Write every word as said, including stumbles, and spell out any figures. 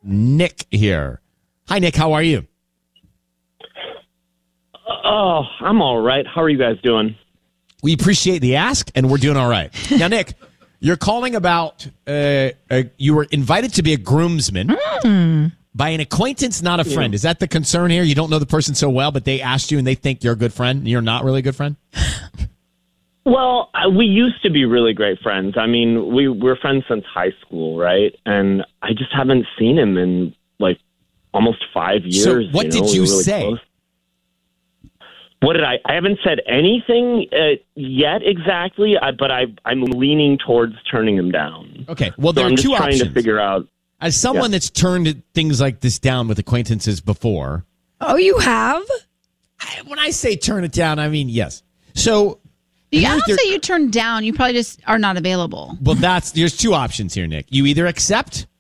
Nick here. Hi, Nick. How are you? Oh, I'm all right. How are you guys doing? We appreciate the ask, and we're doing all right. Now, Nick, you're calling about uh, uh, you were invited to be a groomsman mm. by an acquaintance, not a friend. Yeah. Is that the concern here? You don't know the person so well, but they asked you and they think you're a good friend, and you're not really a good friend? Well, we used to be really great friends. I mean, we were friends since high school, right? And I just haven't seen him in, like, almost five years. So what you know? did we you really say? Close. What did I? I haven't said anything uh, yet exactly, uh, but I, I'm leaning towards turning him down. Okay. Well, there so are I'm just two trying options. to figure out. As someone yeah. that's turned things like this down with acquaintances before. Oh, you have? I, when I say turn it down, I mean yes. So I don't there, say you turn down. You probably just are not available. Well, that's there's two options here, Nick. You either accept